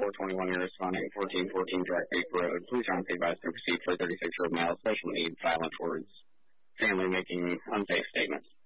421 you're responding 1414 Direct Creek Road. Please are unpaid by to proceed for 36-year-old male, special needs, violent towards family, making unsafe statements.